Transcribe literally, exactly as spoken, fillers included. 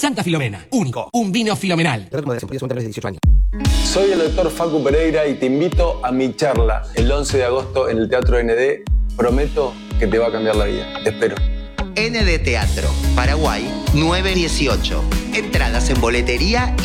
Santa Filomena, único, un vino filomenal. Soy el doctor Facu Pereira y te invito a mi charla el once de agosto en el Teatro N D. Prometo que te va a cambiar la vida. Te espero. N D Teatro, Paraguay nueve dieciocho. Entradas en boletería